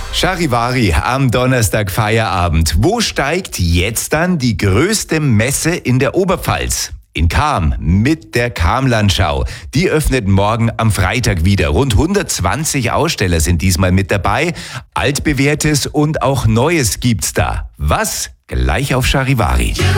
Charivari am Donnerstag Feierabend. Wo steigt jetzt dann die größte Messe in der Oberpfalz? In Cham mit der Chamlandschau. Die öffnet morgen am Freitag wieder. Rund 120 Aussteller sind diesmal mit dabei. Altbewährtes und auch Neues gibt's da. Was? Gleich auf Charivari.